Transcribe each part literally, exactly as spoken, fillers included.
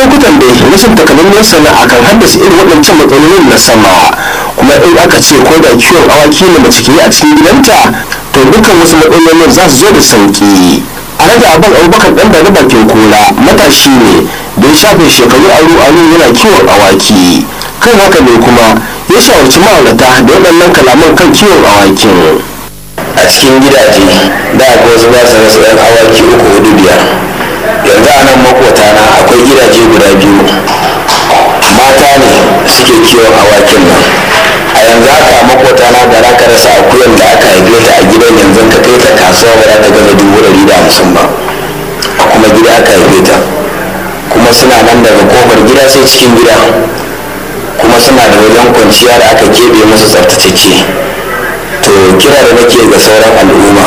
lokutan dai rashin takamaimiyar sana'a kan haddasa irin waɗancan matsalolin na sama, kuma in aka ce ko da kiwon awaki ne mace ke yi a cikin gidanta to dukkan wasu matsalolin za su zo da sauki. Alhaji Abban Abubakar ɗan da bakin kura matashi ne da ya shafe shekaru aru aru yana kiwon awaki, kan haka ne kuma ya shawarci ma'aurata da waɗannan kalaman kan kiwon awakin. A cikin gidaje da akwai wasu ba su rasa yan awaki uku hudu biyar, yanzu a nan makota na akwai gidaje guda biyu mata ne suke kiwon awakin nan. A yanzu haka makota na ba za ka rasa akuyan da aka haife ta a gidan yanzu ka kai ta kasuwa ba za ta gaza dubu ɗari da hamsin ba, a kuma gida aka haife ta, kuma suna nan daga kofar gida sai cikin gida, kuma suna da wajen kwanciya da aka keɓe musu tsaftatacce. To kira da nake ga sauran al'umma,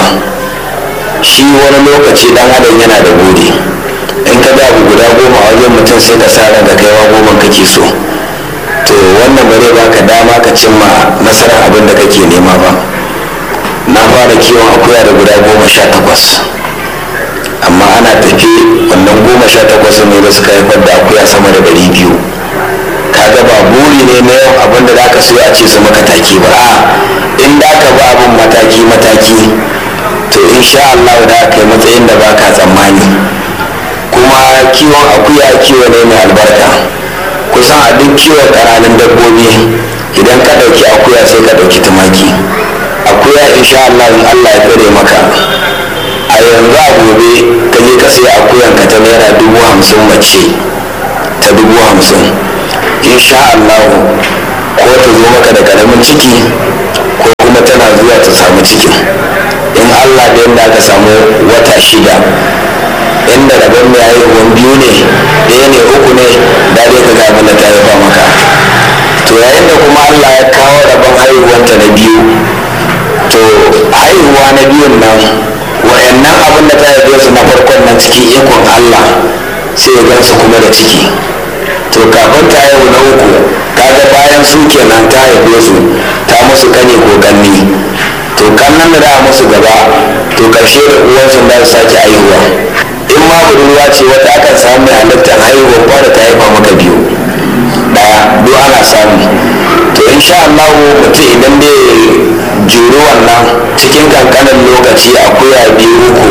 shi wani lokaci dan adam yana da gode, in ka ga abu guda goma a wajen mutum sai ka sa ran da kaiwa goma kake so, to wannan ba zai baka dama ka cimma nasarar abin da kake nema ba. Na fara kiwon akuya da guda goma sha takwas, amma ana tafi wannan goma sha takwas ne da suka haifar da akuya sama da ɗari biyu. Kaga ba buri ne na yau abin da zaka so a ce su maka taki ba, a in da ka ba abin mataki mataki to insha Allah da kai matsayin da baka tsammani. Kuma kiwon akuya kiwo ne mai albarka, kusan a duk kiwon ƙananan dabbobi idan ka ɗauki akuya sai ka ɗauki tumaki. Akuya insha Allah in Allah ya tsare maka, a yanzu a gobe ka je ka sayi akuyan ka ta naira dubu hamsin mace ta dubu hamsin, insha Allah ko ta zo maka da karamin ciki ko kuma tana zuwa ta samu cikin, in Allah da yadda aka samu wata shida, inda rabon mai haihuwan biyu ne ɗaya ne uku ne da dai ka ga da ta haifa maka. To yayin da kuma Allah ya kawo rabon haihuwanta na biyu, to haihuwa na biyun nan wayannan abin da ta haife su na farkon nan cikin ikon Allah sai ya gansu kuma da ciki. To kafin ta haihu na uku kaga bayan su kenan ta haife su ta musu kane ko ganni, to kannan da za musu gaba to karshe da uwansu da su sake haihuwa. In ma budurwa ce wata akan samu mai halittar haihuwa wadda ta haifa maka biyu daya duk ana samu. To insha Allah mutum idan dai juri wannan cikin kankanin lokaci akuya biyu uku,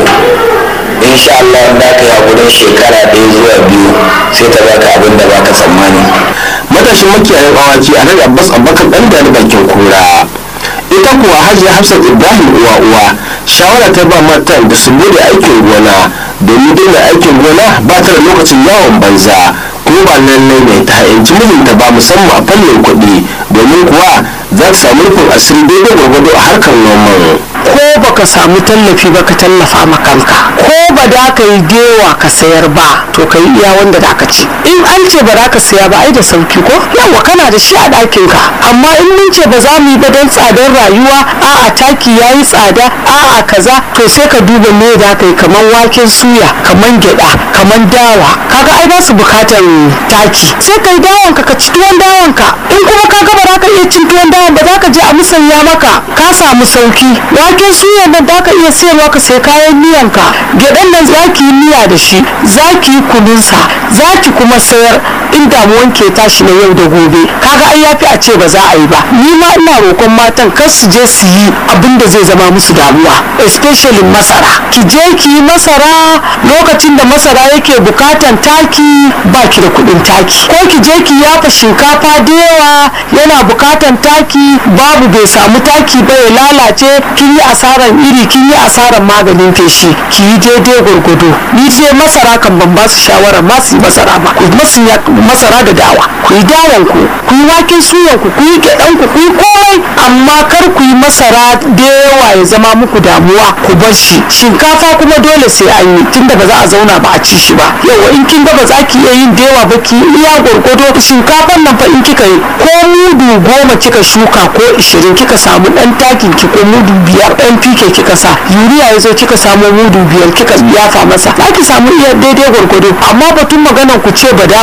insha Allah da ka yi gudun shekara ɗaya zuwa biyu sai ta baka abin da baka tsammani. Matashin makiyayin awaki a nan Abbas Abubakar ɗan da bakin kura. Ita kuwa Hajiya Hafsat Ibrahim uwa uwa shawara ta ba matan da su bude aikin gona, domin daina aikin gona ba ta da lokacin yawon banza, kuma ba lallai ne ta ha'inci mijinta ba musamman a fannin kuɗi, domin kuwa za ta samu rufin asiri daidai gwargwado a harkar noman. Ko baka samu tallafi ba ka tallafa ma kanka, ko ba da ka yi dewa ka sayar ba to ka yi iya wanda da ka ci. In an ce ba za ka saya ba ai da sauki ko yawa kana da shi a ɗakin ka, amma in mun ce ba za mu yi ba don tsadar rayuwa, a'a taki ya yi tsada, a'a kaza, to sai ka duba me da ka yi, kamar waken suya, kamar gyaɗa, kamar dawa, kaga ai ba su bukatan taki, sai ka yi dawon ka ka ci tuwon dawon ka. In kuma kaga ba za ka iya cin tuwon dawon ba za ka je a musanya maka, ka samu sauki. Waken suyan nan da ka iya sayarwa ka sai kayan miyan ka, gyaɗan nan za ki yi miya da shi, za ki yi kununsa, za ki kuma sayar in damuwan ke tashi na yau da gobe. Kaga ai yafi a ce ba za a yi ba. Ni ma ina roƙon matan kar su je su yi abin da zai zama musu damuwa, especially masara. Ki je ki yi masara lokacin da masara yake bukatan taki ba ki da kuɗin taki, ko ki je ki yafa shinkafa da yawa yana bukatan taki babu, bai samu taki ba ya lalace, kin yi asaran iri, kin yi asaran maganin feshi, ki yi daidai gwargwado. Ni ce masara kan ban ba su shawara ma su yi masara ba, ku masu masara da dawa, ku yi dawan ku, ku yi waken suyan ku, ku yi gyaɗan ku, ku yi komai, amma kar ku yi masara da yawa ya zama muku damuwa, ku bar shi. Shinkafa kuma dole sai an yi, tunda ba za a zauna ba a ci shi ba. Yawa in kin ga ba za ki iya yin da yawa ba ki iya gwargwado. Shinkafan nan fa in kika yi ko mudu goma kika shuka ko ishirin kika samu ɗan takin ki ko mudu biyar ɗan fike kika sa, yuriya ya zo kika samu mudu biyar kika yafa masa, za ki samu iya daidai gwargwado. Amma batun maganar ku ce ba da ku yi ba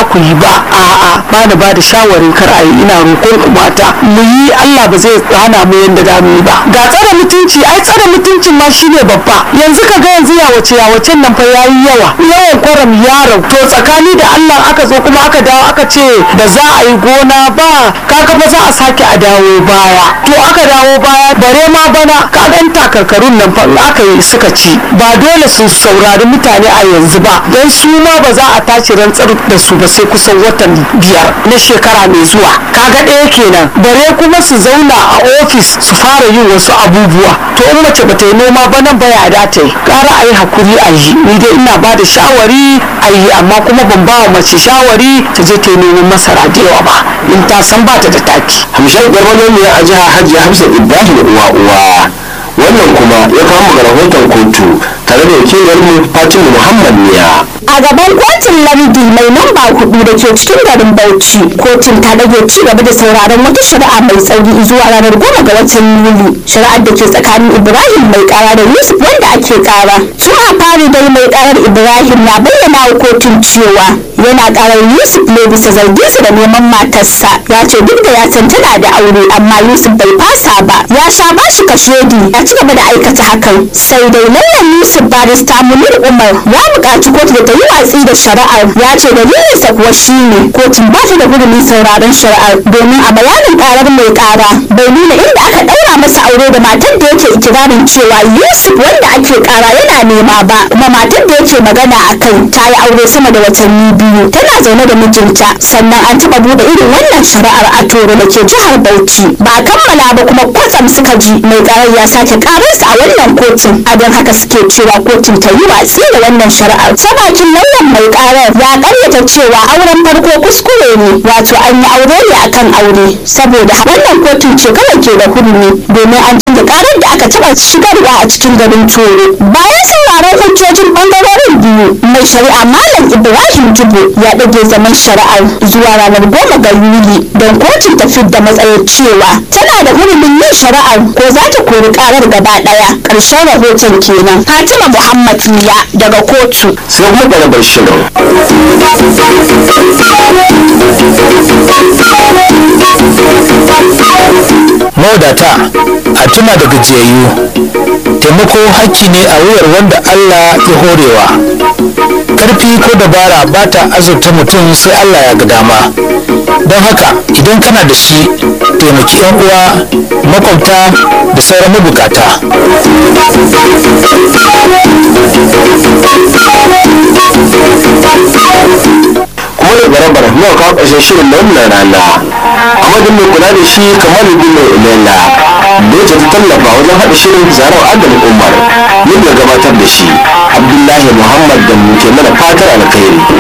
ba a'a ba na ba da shawarin kar a yi ina roƙon ku mata mu yi Allah ba zai hana mu yanda za mu yi ba ga tsare mutunci ai tsare mutuncin ma shine babba yanzu ka ga yanzu ya wace ya wacen nan fa yayi yawa yawan kwaram yaro to tsakani da Allah aka zo kuma aka dawo aka ce da za a yi gona ba kaga ba za a sake a dawo baya to aka dawo baya bare ma bana ka ɗan takarkarun nan fa aka yi suka ci ba dole su saurari mutane a yanzu ba don su ma ba za a tashi rantsar da su ba sai kusan watan biyar na shekara mai zuwa kaga ɗaya kenan bare kuma su zauna a ofis su fara yin wasu abubuwa to in mace ba ta yi noma ba nan baya da ta yi ƙara a yi hakuri a yi ni dai ina ba da shawari a yi amma kuma ban ba wa mace shawari ta je ta yi neman masara da yawa ba in ta san ba ta da taki. hamshan garwanon ne a jihar hajiya hamsa ibrahim uwa uwa wannan kuma ya kawo ga rahoton kotu tare da wakilarmu fatima muhammad miya. A gaban kotun lardi mai namba hudu da ke cikin garin Bauchi, kotun ta dage ci gaba da sauraron wata shari'a mai tsauri zuwa ranar goma ga watan Yuli. Shari'ar da ke tsakanin Ibrahim mai kara da Yusuf wanda ake kara. Tun a fari dai mai karar Ibrahim na bayyana wa kotun cewa yana karar Yusuf ne bisa zarginsa da neman matarsa. Ya ce duk da ya san tana da aure amma Yusuf bai fasa ba. Ya sha bashi kashedi ya ci gaba da aikata hakan. Sai dai lauyan Yusuf barista Munir Umar ya buƙaci kotu da ta yi watsi da shari'ar. Ya ce dalilinsa kuwa shine kotun ba ta da hurumin sauraron shari'ar domin a bayanin karar mai kara bai nuna inda aka daura masa aure da matar da yake ikirarin cewa Yusuf wanda ake kara yana nema ba kuma matar da yake magana a kai ta yi aure sama da watanni biyu tana zaune da mijinta sannan an taɓa buɗe irin wannan shari'ar a Toro da ke jihar Bauchi ba a kammala ba kuma kwatsam suka ji mai karar ya sake kararsa a wannan kotun a don haka suke cewa kotun ta yi watsi da wannan shari'ar. Sabakin lauyan mai karar ya karyata cewa auren farko kuskure ne wato an yi aure ne akan aure saboda wannan kotun ce kawai ke da hurumi domin an canza karar da aka taɓa shigarwa a cikin garin Toro. Bayan sauraron hujjojin bangarorin biyu mai shari'a Malam Ibrahim Jibo ya ɗage zaman shari'ar zuwa ranar goma ga Yuli don kotun ta fidda matsayin cewa tana da hurumin yin shari'ar ko za ta kori karar gaba ɗaya. Ƙarshen rahoton kenan. Fatima Muhammad Miya daga kotu. sai kuma ɗalibar shirin. mawadata a tuna da gajiyayyu taimako hakki ne a wuyar wanda Allah ya horewa karfi ko dabara ba ta azurta mutum sai Allah ya ga dama don haka idan kana da shi taimaki yan uwa makwabta da sauran mabukata. kuma da barabar muka kawo ƙarshen shirin na wannan rana a madin mai kula da shi kamar bin mai ilela da ya ta tallafa wajen haɗa shirin zarar adam umar yadda gabatar da shi abdullahi muhammad da muke mana fatar alkhairi.